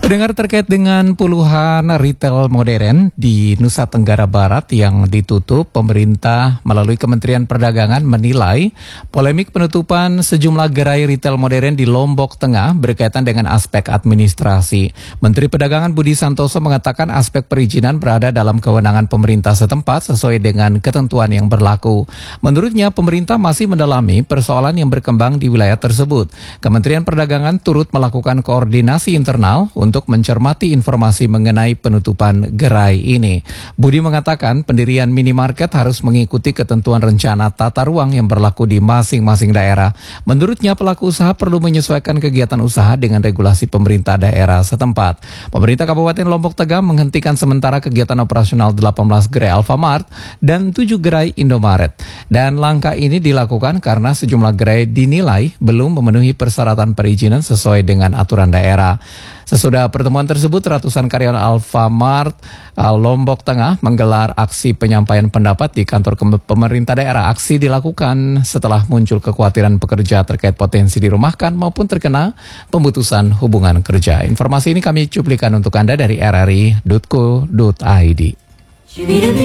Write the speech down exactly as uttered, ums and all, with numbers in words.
Pendengar, terkait dengan puluhan retail modern di Nusa Tenggara Barat yang ditutup, pemerintah melalui Kementerian Perdagangan menilai polemik penutupan sejumlah gerai retail modern di Lombok Tengah berkaitan dengan aspek administrasi. Menteri Perdagangan Budi Santoso mengatakan aspek perizinan berada dalam kewenangan pemerintah setempat sesuai dengan ketentuan yang berlaku. Menurutnya, pemerintah masih mendalami persoalan yang berkembang di wilayah tersebut. Kementerian Perdagangan turut melakukan koordinasi internal untuk mencermati informasi mengenai penutupan gerai ini. Budi mengatakan pendirian minimarket harus mengikuti ketentuan rencana tata ruang yang berlaku di masing-masing daerah. Menurutnya, pelaku usaha perlu menyesuaikan kegiatan usaha dengan regulasi pemerintah daerah setempat. Pemerintah Kabupaten Lombok Tengah menghentikan sementara kegiatan operasional delapan belas gerai Alfamart dan tujuh gerai Indomaret. Dan langkah ini dilakukan karena sejumlah gerai dinilai belum memenuhi persyaratan perizinan sesuai dengan aturan daerah. Sesudah pertemuan tersebut, ratusan karyawan Alfamart Lombok Tengah menggelar aksi penyampaian pendapat di kantor pemerintah daerah. Aksi dilakukan setelah muncul kekhawatiran pekerja terkait potensi dirumahkan maupun terkena pemutusan hubungan kerja. Informasi ini kami cuplikan untuk Anda dari r r i titik co titik i d.